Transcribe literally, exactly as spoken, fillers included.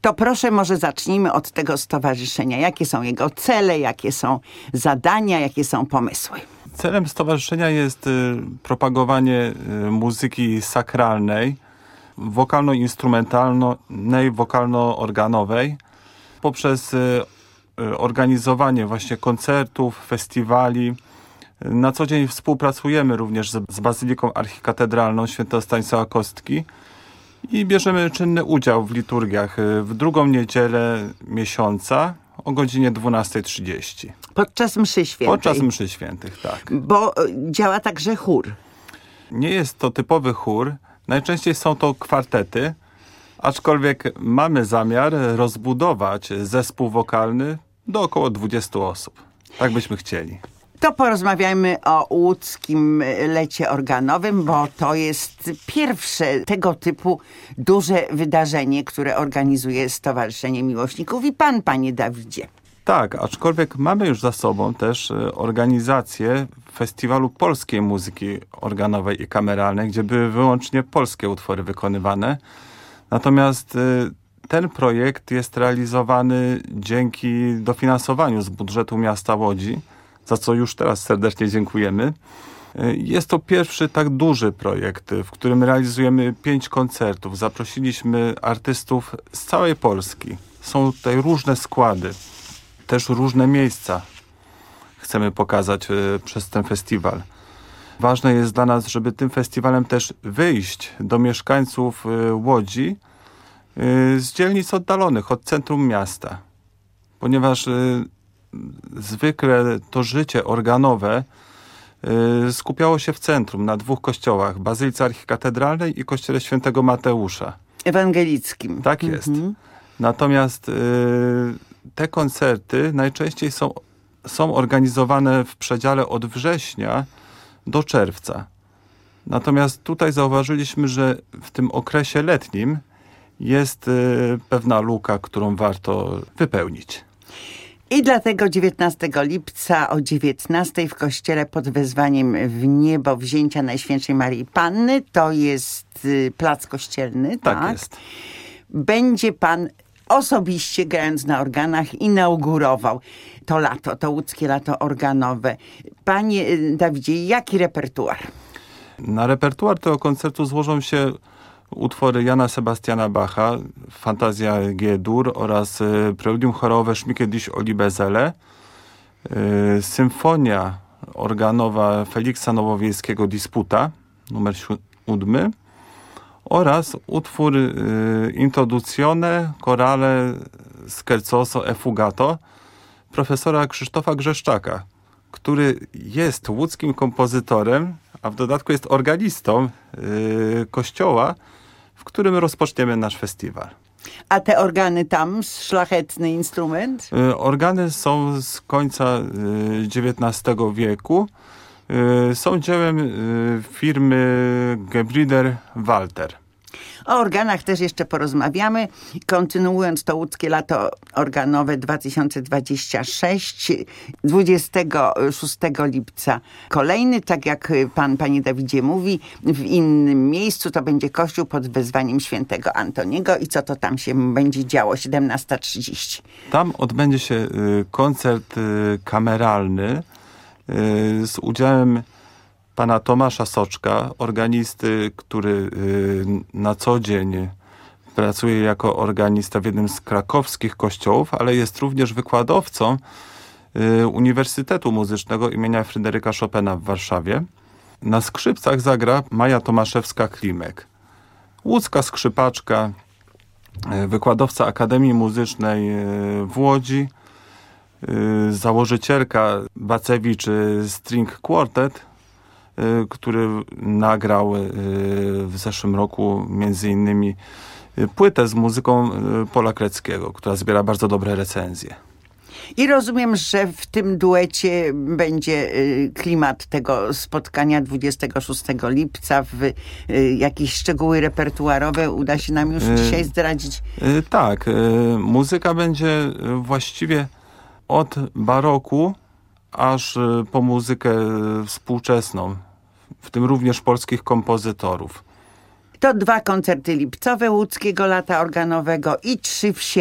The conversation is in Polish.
To proszę, może zacznijmy od tego stowarzyszenia. Jakie są jego cele, jakie są zadania, jakie są pomysły? Celem stowarzyszenia jest y, propagowanie y, muzyki sakralnej, wokalno-instrumentalnej, wokalno-organowej poprzez y, y, organizowanie właśnie koncertów, festiwali. Na co dzień współpracujemy również z, z Bazyliką Archikatedralną Świętego Stanisława Kostki i bierzemy czynny udział w liturgiach w drugą niedzielę miesiąca o godzinie dwunasta trzydzieści. Podczas mszy świętej. Podczas mszy świętych, tak. Bo działa także chór. Nie jest to typowy chór. Najczęściej są to kwartety, aczkolwiek mamy zamiar rozbudować zespół wokalny do około dwudziestu osób. Tak byśmy chcieli. To porozmawiajmy o łódzkim lecie organowym, bo to jest pierwsze tego typu duże wydarzenie, które organizuje Stowarzyszenie Miłośników i pan, panie Dawidzie. Tak, aczkolwiek mamy już za sobą też organizację Festiwalu Polskiej Muzyki Organowej i Kameralnej, gdzie były wyłącznie polskie utwory wykonywane. Natomiast ten projekt jest realizowany dzięki dofinansowaniu z budżetu miasta Łodzi, za co już teraz serdecznie dziękujemy. Jest to pierwszy tak duży projekt, w którym realizujemy pięć koncertów. Zaprosiliśmy artystów z całej Polski. Są tutaj różne składy, też różne miejsca chcemy pokazać przez ten festiwal. Ważne jest dla nas, żeby tym festiwalem też wyjść do mieszkańców Łodzi z dzielnic oddalonych od centrum miasta, ponieważ zwykle to życie organowe y, skupiało się w centrum, na dwóch kościołach, Bazylice Archikatedralnej i Kościele Świętego Mateusza. Ewangelickim. Tak jest. Mhm. Natomiast y, te koncerty najczęściej są, są organizowane w przedziale od września do czerwca. Natomiast tutaj zauważyliśmy, że w tym okresie letnim jest y, pewna luka, którą warto wypełnić. I dlatego dziewiętnastego lipca o dziewiętnastej w kościele pod wezwaniem w niebo wzięcia Najświętszej Maryi Panny, to jest plac kościelny, tak? Tak jest. Będzie pan osobiście, grając na organach, inaugurował to lato, to łódzkie lato organowe. Panie Dawidzie, jaki repertuar? Na repertuar tego koncertu złożą się utwory Jana Sebastiana Bacha, Fantazja G-dur oraz y, preludium chorowe Schmicke dich o liebe Seele, y, symfonia organowa Feliksa Nowowiejskiego Disputa, numer siódmy, oraz utwór y, Introduzione Chorale Scherzoso e Fugato profesora Krzysztofa Grzeszczaka, który jest łódzkim kompozytorem, a w dodatku jest organistą y, kościoła, w którym rozpoczniemy nasz festiwal. A te organy tam, szlachetny instrument? Y, organy są z końca y, dziewiętnastego wieku. Y, są dziełem y, firmy Gebrüder Walter. O organach też jeszcze porozmawiamy. Kontynuując to łódzkie lato organowe dwa tysiące dwudziesty szósty, dwudziestego szóstego lipca kolejny, tak jak pan, panie Dawidzie mówi, w innym miejscu to będzie kościół pod wezwaniem świętego Antoniego. I co to tam się będzie działo? siedemnasta trzydzieści. Tam odbędzie się y, koncert y, kameralny y, z udziałem pana Tomasza Soczka, organisty, który y, na co dzień pracuje jako organista w jednym z krakowskich kościołów, ale jest również wykładowcą y, Uniwersytetu Muzycznego imienia Fryderyka Chopina w Warszawie. Na skrzypcach zagra Maja Tomaszewska-Klimek, łódzka skrzypaczka, y, wykładowca Akademii Muzycznej y, w Łodzi, y, założycielka Bacewicz String Quartet, który nagrał w zeszłym roku między innymi płytę z muzyką Pola Kreckiego, która zbiera bardzo dobre recenzje. I rozumiem, że w tym duecie będzie klimat tego spotkania dwudziestego szóstego lipca. W jakieś szczegóły repertuarowe uda się nam już dzisiaj zdradzić? Tak. Muzyka będzie właściwie od baroku aż po muzykę współczesną, w tym również polskich kompozytorów. To dwa koncerty lipcowe Łódzkiego Lata Organowego i trzy w